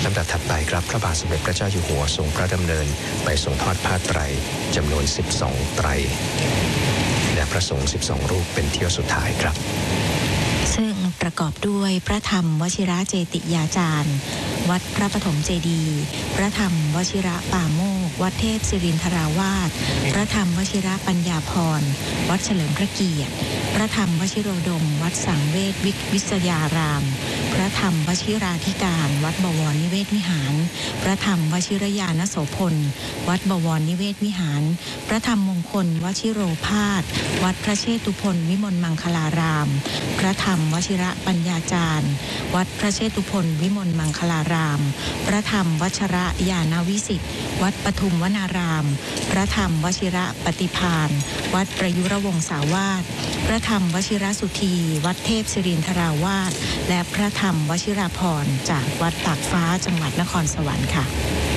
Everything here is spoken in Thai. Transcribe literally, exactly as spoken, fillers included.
ลำดับถัดไปครับพระบาทสมเด็จพระเจ้าอยู่หัวทรงพระดำเนินไปทรงทอดผ้าไตรจำนวนสิบสองไตรและพระสงฆ์สิบสองรูปเป็นเที่ยวสุดท้ายครับซึ่งประกอบด้วยพระธรรมวชิระเจติยาจารย์วัดพระปฐมเจดีย์พระธรรมวชิระป่าโมกวัดเทพศิรินทราวาสพระธรรมวชิระปัญญาพรวัดเฉลิมพระเกียรติพระธรรมวชิโรดมวัดสังเวชวิทยารามพระธรรมวชิราธิการวัดบวรนิเวศวิหารพระธรรมวชิรยานโสพลวัดบวรนิเวศวิหารพระธรรมมงคลวชิโรภาสวัดพระเชตุพนวิมลมังคลารามพระธรรมวชิระปัญญาจารย์วัดพระเชตุพนวิมลมังคลารามพระธรรมวชระญาณวิสิทธิ์วัดปทุมวนารามพระธรรมวชิระปฏิภาณวัดประยุรวงศาวาสพระธรรมวชิระสุธีวัดเทพศิรินทราวาสและพระธรรมวชิราภรณ์จากวัดตากฟ้าจังหวัดนครสวรรค์ค่ะ